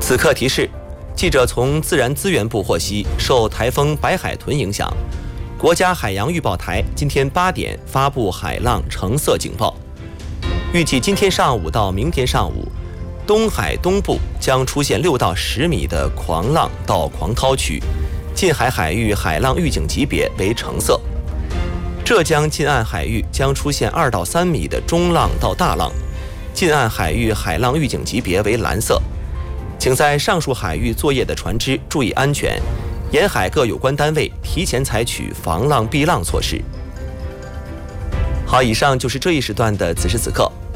此刻提示：记者从自然资源部获悉，受台风白海豚影响，国家海洋预报台今天8点发布海浪橙色警报。预计今天上午到明天上午，东海东部将出现6到10米的狂浪到狂涛区，近海海域海浪预警级别为橙色。浙江近岸海域将出现2到3米的中浪到大浪，近岸海域海浪预警级别为蓝色。请在上述海域作业的船只注意安全，沿海各有关单位提前采取防浪避浪措施。好，以上就是这一时段的此时此刻。